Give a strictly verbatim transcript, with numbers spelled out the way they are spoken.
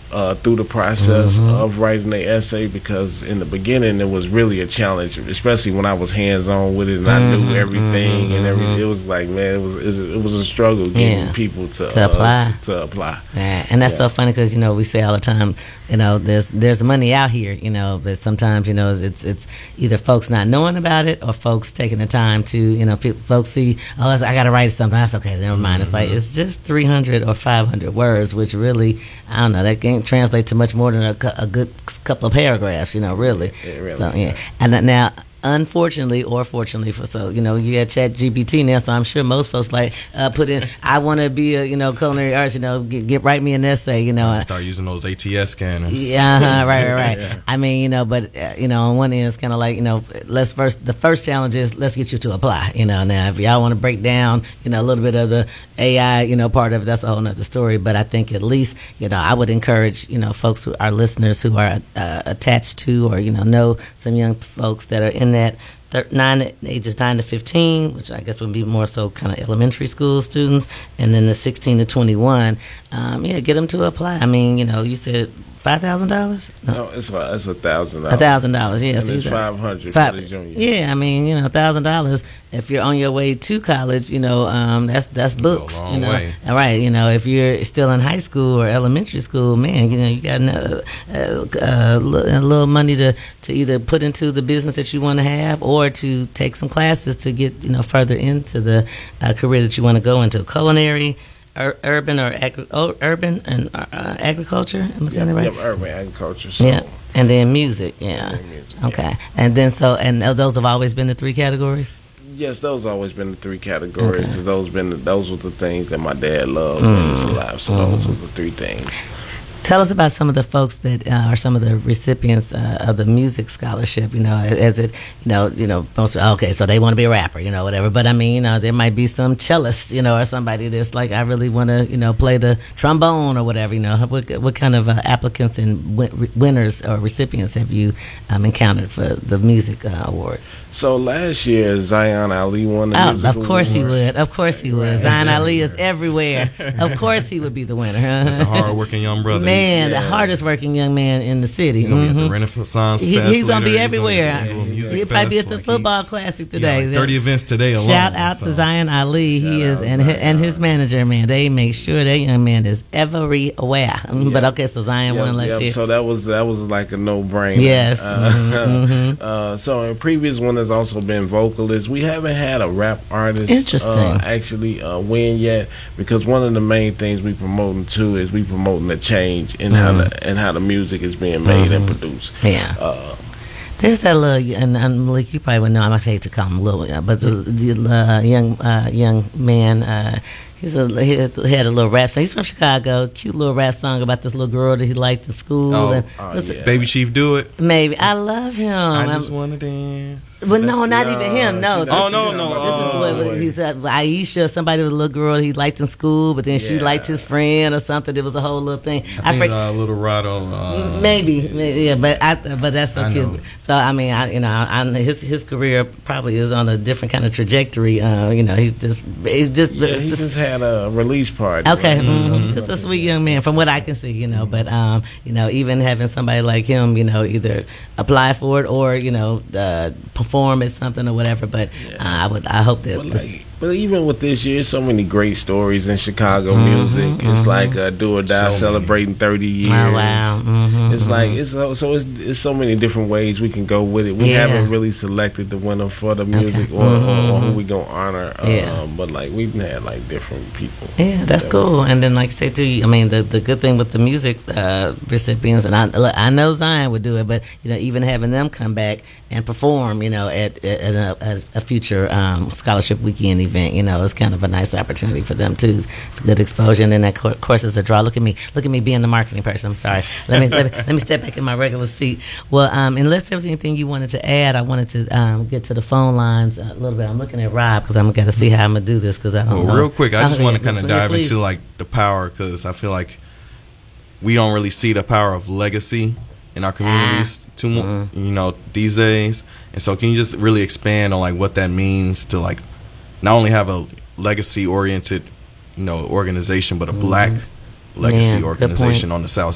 uh, through the process Mhm. of writing the essay, because in the beginning it was really a challenge, especially when I was hands on with it and I knew Mhm, everything mhm, and everything. mhm. It was like, man, it was it was, it was a struggle getting Yeah. people to To uh, apply. to apply. Yeah, and that's Yeah. so funny because you know we say all the time, you know, there's there's money out here, you know, but sometimes you know it's it's either folks not knowing about it or folks taking the time to, you know, pe- folks see, oh, I got to write something. That's okay, never mind. It's like it's just three hundred or five hundred words, which really, I don't know, that can't translate to much more than a, cou- a good couple of paragraphs, you know, really. It really So yeah, does. and then now. Unfortunately, or fortunately for so, you know, you got Chat G P T now, so I'm sure most folks like uh, put in, I want to be a, you know, culinary arts, you know, get, get write me an essay, you know. Start using those A T S scanners. Yeah, uh-huh, right, right, right. Yeah. I mean, you know, but uh, you know, on one end, it's kind of like, you know, let's first. The first challenge is let's get you to apply. You know, now if y'all want to break down, you know, a little bit of the A I, you know, part of it, that's a whole nother story. But I think at least, you know, I would encourage, you know, folks who are listeners who are uh, attached to or you know know some young folks that are in that. Thir- nine ages nine to fifteen, which I guess would be more so kind of elementary school students, and then the sixteen to twenty-one. Um, yeah, get them to apply. I mean, you know, you said five thousand dollars. No, it's a, it's a thousand A dollars. thousand dollars, yeah. And so it's you got- five hundred five- for the junior. Yeah, I mean, you know, a thousand dollars. If you're on your way to college, you know, um, that's that's Go a books. long You know, way. all right. You know, if you're still in high school or elementary school, man, you know, you got uh, uh, a little money to to either put into the business that you want to have or to take some classes to get you know further into the uh, career that you want to go into, culinary. Ur- urban or agri- oh, urban and uh, agriculture. Am I saying Yep, that right? yep, urban agriculture. So, Yeah, and then music. Yeah. And then music, Okay, and then so and those have always been the three categories. yes, those always been the three categories Okay. because those been the, those were the things that my dad loved Mm. when he was alive. So those were the three things. Tell us about some of the folks that uh, are some of the recipients uh, of the music scholarship. You know, as it, you know, you know, most okay, so they want to be a rapper, you know, whatever. But I mean, you know, there might be some cellist, you know, or somebody that's like, I really want to, you know, play the trombone or whatever. You know, what, what kind of uh, applicants and win- winners or recipients have you um, encountered for the music uh, award? So last year, Zion Ali won the Oh, music of course he awards. would. Of course he would. Right. Zion Ali is everywhere. Of course he would be the winner. That's a hard-working young brother. Man, Yeah. the hardest working young man in the city. He's gonna be at Mhm. the Renaissance He- Fest he's gonna be later. He's everywhere. gonna be doing music He'll probably be at fest. the Like, football he's- classic yeah, today. like thirty That's- events today alone. Shout out so. to Zion Ali. He Shout is out and his, Zion. and his manager, man. They make sure that young man is everywhere. But okay, so Zion Yep, won last yep. year. So that was that was like a no brainer. Yes. Uh, Mhm, mhm. uh, so in previous one has also been vocalists. We haven't had a rap artist Interesting. uh, actually uh, win yet because one of the main things we promoting too is we promoting the change in how Mhm. the and how the music is being made and Mhm. produced. Yeah. Uh, There's that little, and, and Malik, you probably would know. I'm not hate to call him little, yeah, but the, the uh, young uh, young man, uh, he's a he had he had a little rap song. He's from Chicago. Cute little rap song about this little girl that he liked in school. Oh, and oh, listen, yeah. Baby Chief, do it. maybe I love him. I I'm- just want to dance. But no, not No, even him. No. she- this Oh, is- no, no, This is oh, what wait. he said. Aisha, somebody with a little girl he liked in school, but then she Yeah. liked his friend or something. It was a whole little thing. I think forget- uh, Little Rado. Uh, Maybe, maybe, yeah, but I, but that's so I cute. know. So I mean, I, you know, I, his his career probably is on a different kind of trajectory. Uh, you know, he's just he's just, yeah, it's he just- just had a release party. okay, right? mhm. just a sweet young man from what I can see. You know, but um, you know, even having somebody like him, you know, either apply for it or you know, uh, perform at something or whatever. But uh, I would, I hope that But, this, like, but even with this year, so many great stories in Chicago Mhm, music. It's mhm. like uh, Do or Die So many. celebrating thirty years. oh wow, mhm, It's mhm. like it's so, so it's, it's so many different ways we can go with it. We Yeah. haven't really selected the winner for the music or, Mhm, or, or who mhm. we gonna honor. Yeah. Um, but like we've had like different people. Yeah, that's that cool. And then, like I say too, I mean, the the good thing with the music uh, recipients, and I look, I know Zion would do it, but you know, even having them come back and perform, you know, at at a, a, a future um, scholarship weekend event, you know, it's kind of a nice opportunity for them too. It's good exposure, and then that cour- course is a draw. Look at me, look at me being the marketing person. I'm sorry. Let me let me, let me step back in my regular seat. Well, um, unless there was anything you wanted to add, I wanted to um, get to the phone lines a little bit. I'm looking at Rob because I'm gonna see how I'm gonna do this because I don't Well, know. real quick, I just Oh, want to yeah, kind of yeah, dive please. into like the power because I feel like we don't really see the power of legacy in our communities Ah. too much, Mhm. you know, these days. And so, can you just really expand on like what that means to like not only have a legacy oriented, you know, organization, but a black legacy Yeah, good organization point. on the South